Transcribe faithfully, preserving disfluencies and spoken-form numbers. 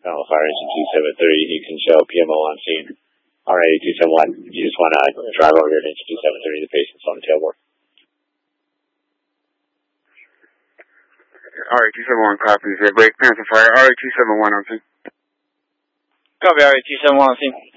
Alpha Fire Engine two seven three, you can show P M O on scene. R A two seven one, you just want to drive over here to Engine two seven three, the patient's on the tailboard. R A two seven one copies. Break Panther Fire. R A two seven one on scene. Copy, R A two seven one on scene.